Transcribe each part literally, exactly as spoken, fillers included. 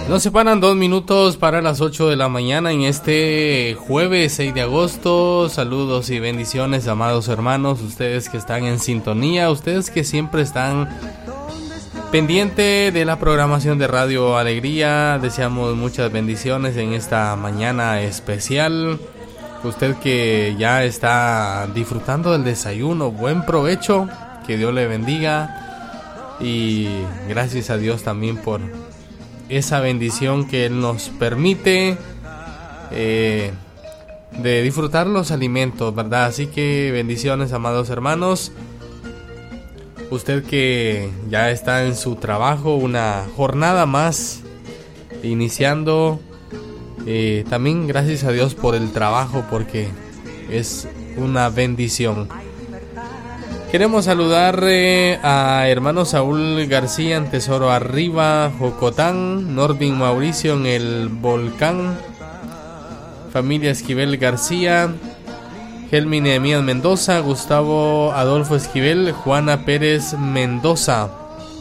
Nos separan dos minutos para las ocho de la mañana en este jueves seis de agosto. Saludos y bendiciones, amados hermanos, ustedes que están en sintonía, ustedes que siempre están pendiente de la programación de Radio Alegría. Deseamos muchas bendiciones en esta mañana especial. Usted que ya está disfrutando del desayuno, buen provecho, que Dios le bendiga y gracias a Dios también por esa bendición que Él nos permite eh, de disfrutar los alimentos, ¿verdad? Así que bendiciones, amados hermanos. Usted que ya está en su trabajo, una jornada más iniciando, eh, también gracias a Dios por el trabajo, porque es una bendición. Queremos saludar eh, a hermano Saúl García en Tesoro Arriba, Jocotán, Norvin Mauricio en el Volcán, familia Esquivel García, Helmi Nehemías Mendoza, Gustavo Adolfo Esquivel, Juana Pérez Mendoza.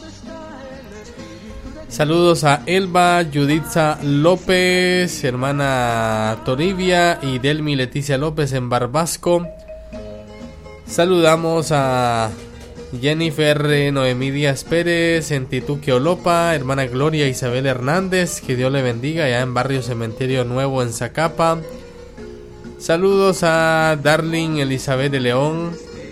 Saludos a Elba Juditza López, hermana Toribia y Delmi Leticia López en Barbasco. Saludamos a Jennifer Noemí Díaz Pérez en Tituque Olopa, hermana Gloria Isabel Hernández, que Dios le bendiga, allá en Barrio Cementerio Nuevo en Zacapa. Saludos a Darling Elizabeth de León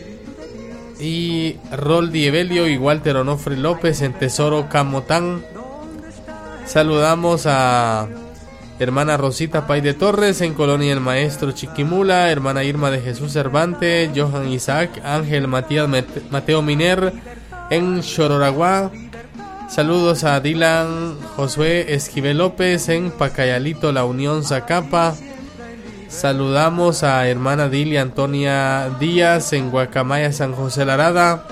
y Roldi Evelio y Walter Onofre López en Tesoro Camotán. Saludamos a hermana Rosita Pay de Torres en Colonia El Maestro Chiquimula, hermana Irma de Jesús Cervante, Johan Isaac, Ángel Matías Mateo Miner en Chororaguá. Saludos a Dylan Josué Esquivel López en Pacayalito La Unión Zacapa. Saludamos a hermana Dilia Antonia Díaz en Guacamaya San José Larada,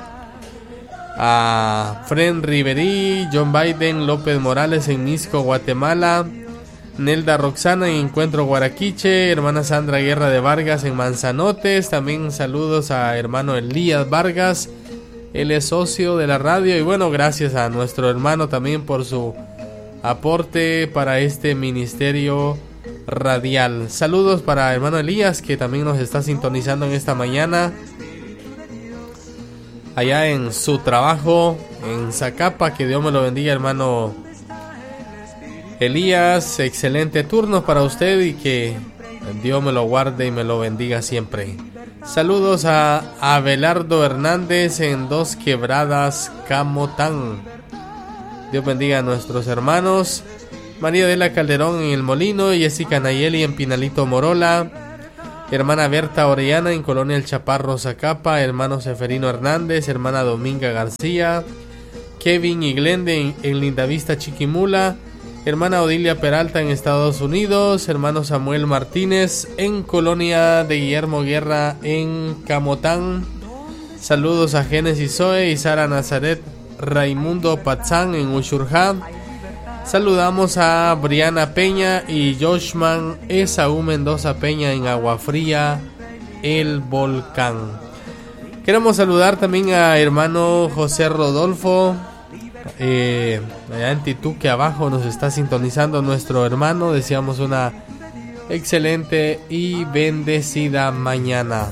a Fren Riverí, John Biden López Morales en Misco Guatemala, Nelda Roxana en Encuentro Guaraquiche, hermana Sandra Guerra de Vargas en Manzanotes. También saludos a hermano Elías Vargas, él es socio de la radio. Y bueno, gracias a nuestro hermano también por su aporte para este ministerio radial. Saludos para hermano Elías, que también nos está sintonizando en esta mañana allá en su trabajo en Zacapa. Que Dios me lo bendiga, hermano Elías, excelente turno para usted y que Dios me lo guarde y me lo bendiga siempre. Saludos a Abelardo Hernández en Dos Quebradas, Camotán. Dios bendiga a nuestros hermanos. María de la Calderón en El Molino, Jessica Nayeli en Pinalito Morola, hermana Berta Orellana en Colonia El Chaparro Zacapa, hermano Seferino Hernández, hermana Dominga García, Kevin y Glende en, en Lindavista Chiquimula, hermana Odilia Peralta en Estados Unidos, hermano Samuel Martínez en Colonia de Guillermo Guerra en Camotán. Saludos a Génesis Zoe y Sara Nazaret Raimundo Patzán en Ushurjá. Saludamos a Briana Peña y Joshman Esaú Mendoza Peña en Agua Fría, El Volcán. Queremos saludar también a hermano José Rodolfo, eh, allá en Tituque abajo nos está sintonizando nuestro hermano. Deseamos una excelente y bendecida mañana.